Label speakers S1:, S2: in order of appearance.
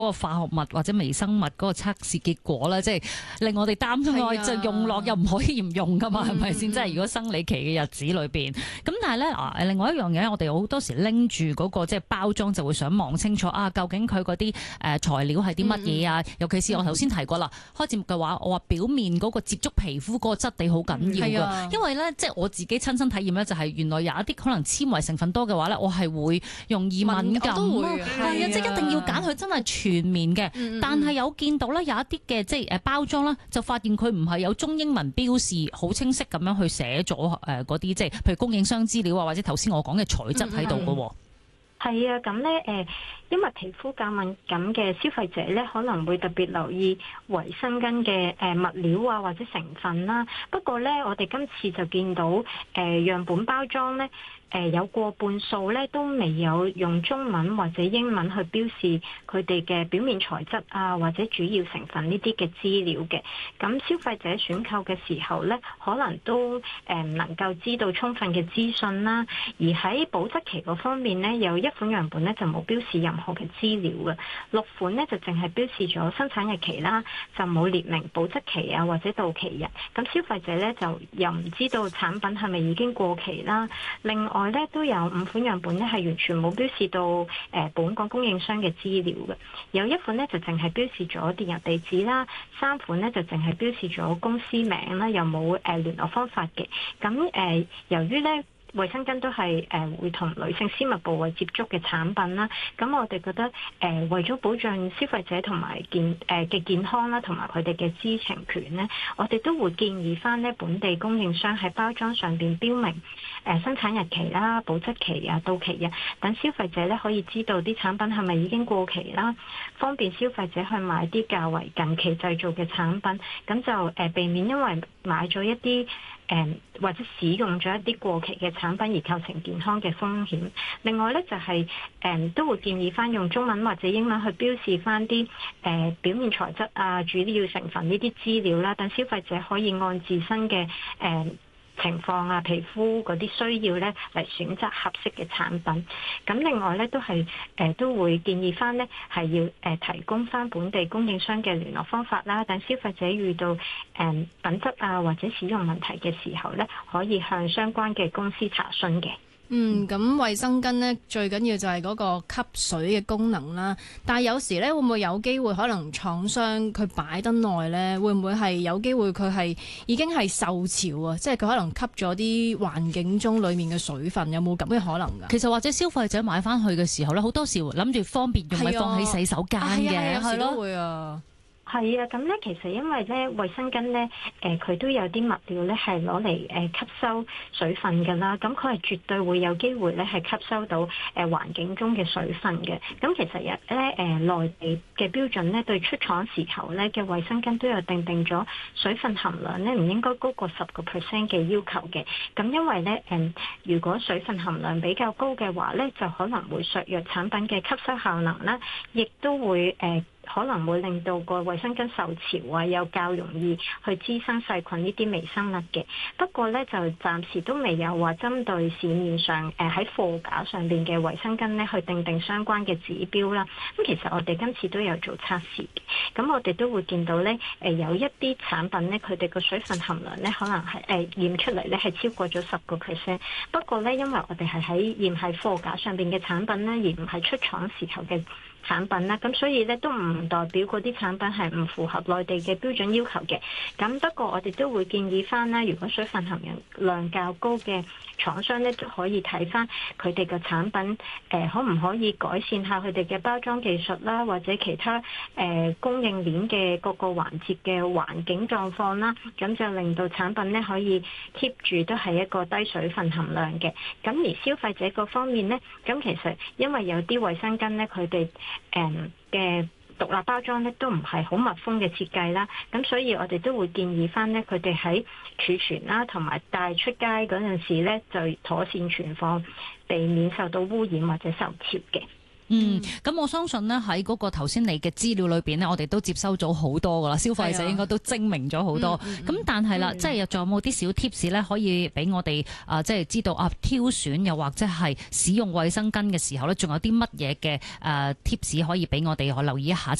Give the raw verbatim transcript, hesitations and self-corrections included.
S1: 個化學物或者微生物嗰個測試結果啦，即係令我哋擔心我就用落又唔可以唔用噶嘛，係咪先？即係如果生理期嘅日子裏邊，咁但係咧啊，另外一樣嘢，我哋好多時拎住嗰個即係包裝就會想望清楚啊，究竟佢嗰啲誒材料係啲乜嘢啊？嗯、尤其是我頭先提過啦，開節目嘅話，我話表面嗰個接觸皮膚嗰個質地好緊要噶，因為咧即係我自己親身體驗咧，就係原來有一啲可能纖維成分多嘅話咧，我係會容易敏感咯，係啊，即係一定要揀佢真係全面嘅。嗯、但係有見到咧有一啲嘅即係誒包裝啦，就發現佢唔係有中英文標示好清晰咁樣去寫咗誒嗰啲即係譬如供應商資料啊，或者頭先我講嘅材質喺度㗎喎。
S2: 係啊，咁咧誒，因為皮膚較敏感嘅消費者咧，可能會特別留意維生根嘅誒物料啊或者成分啦。不過咧，我哋今次就見到誒樣本包裝咧。誒有過半數咧都未有用中文或者英文去標示佢哋嘅表面材質啊，或者主要成分呢啲嘅資料嘅。咁消費者選購嘅時候咧，可能都誒唔能夠知道充分嘅資訊啦。而喺保質期嗰方面咧，有一款樣本咧就冇標示任何嘅資料嘅，六款咧就淨係標示咗生產日期啦，就冇列明保質期啊或者到期日。咁消費者咧就又唔知道產品係咪已經過期啦。另外咧都有五款樣本咧係完全冇標示到誒本港供應商嘅資料嘅，有一款咧就淨係標示咗電郵地址啦，三款咧就淨係標示咗公司名啦，又冇誒聯絡方法嘅。咁誒由於咧衛生巾都係誒會同女性私密部位接觸嘅產品啦，咁我哋覺得誒為咗保障消費者同埋健誒嘅健康啦，同埋佢哋嘅知情權咧，我哋都會建議翻咧本地供應商喺包裝上邊標明誒生產日期啦、保質期啊、到期日，等消費者咧可以知道啲產品係咪已經過期啦，方便消費者去買啲較為近期製造嘅產品，咁就誒避免因為買咗一啲誒或者使用咗一啲過期嘅產品而構成健康嘅風險。另外咧就係、是、誒、呃、都會建議翻用中文或者英文去標示翻啲誒表面材質啊、主要成分呢啲資料啦，等消費者可以按自身嘅誒、呃情況啊，皮膚嗰啲需要咧嚟選擇合適嘅產品。咁另外咧都係誒、呃、都會建議翻咧係要誒、呃、提供翻本地供應商嘅聯絡方法啦，等消費者遇到誒、呃、品質啊或者使用問題嘅時候咧，可以向相關嘅公司查詢嘅。
S3: 嗯，咁衛生巾呢，最緊要就係嗰個吸水嘅功能啦。但係有時呢，會唔會有機會可能廠商佢擺得耐呢？會唔會係有機會佢係已經係受潮啊？即係佢可能吸咗啲環境中裡面嘅水分，有冇咁嘅可能㗎？
S1: 其實或者消費者買翻去嘅時候呢，好多時諗住方便用咪放喺洗手間嘅，係咯，會啊。
S2: 係啊，咁咧其實因為咧衛生巾咧，誒佢都有啲物料咧係攞嚟誒吸收水分㗎啦，咁佢係絕對會有機會咧係吸收到誒環境中嘅水分嘅。咁其實日咧誒內地嘅標準咧對出廠時候咧嘅衛生巾都有定定咗水分含量咧唔應該高過十個 percent 嘅要求嘅。咁因為咧誒如果水分含量比較高嘅話咧，就可能會削弱產品嘅吸收效能啦，亦都會誒。可能會令到個衛生巾受潮啊，又較容易去滋生細菌呢啲微生物嘅。不過咧，就暫時都未有話針對市面上誒喺貨架上邊嘅衛生巾咧去定定相關嘅指標啦。咁其實我哋今次都有做測試嘅，咁我哋都會見到咧誒有一啲產品咧，佢哋個水分含量咧可能係誒驗出嚟咧係超過咗十個 percent。不過咧，因為我哋係喺驗喺貨架上邊嘅產品咧，而唔係出廠時候嘅產品啦，咁所以咧都唔代表嗰啲產品係唔符合內地嘅標準要求嘅。咁不過我哋都會建議翻啦，如果水分含量較高嘅廠商咧，都可以睇翻佢哋嘅產品，誒、呃、可唔可以改善下佢哋嘅包裝技術啦，或者其他誒、呃、供應鏈嘅各個環節嘅環境狀況啦，咁就令到產品咧可以 keep 住都係一個低水分含量嘅。咁而消費者嗰方面咧，咁其實因為有啲衛生巾咧，佢哋誒嘅獨立包裝咧都唔係好密封嘅設計啦，咁所以我哋都會建議翻咧，佢哋喺儲存啦同埋帶出街嗰陣時咧，就妥善存放，避免受到污染或者受潮嘅。
S1: 嗯，咁我相信呢，喺嗰個頭先你嘅資料裏邊呢，我哋都接收咗好多噶啦，消費者應該都精明咗好多。咁、嗯嗯、但係啦，嗯、即係又仲有冇啲小 tips 咧，可以俾我哋啊、呃，即係知道啊，挑選又或者係使用衛生巾嘅時候咧，仲有啲乜嘢嘅誒 tips 可以俾我哋可留意一下？